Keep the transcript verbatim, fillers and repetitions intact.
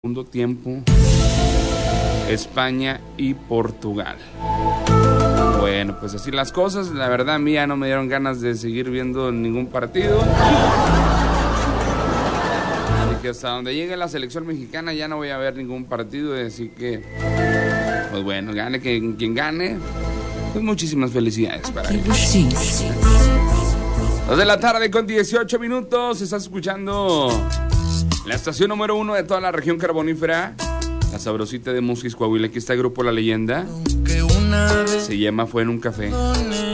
Segundo tiempo, España y Portugal. Bueno, pues así las cosas. La verdad, a mí ya no me dieron ganas de seguir viendo ningún partido. Así que hasta donde llegue la selección mexicana ya no voy a ver ningún partido. Así que, pues bueno, gane quien, quien gane. Pues muchísimas felicidades para ellos. Dos de la tarde con dieciocho minutos. Estás escuchando la estación número uno de toda la región carbonífera, la sabrosita de Musquis, Coahuila. Aquí está el grupo La Leyenda. Se llama Fue en un café.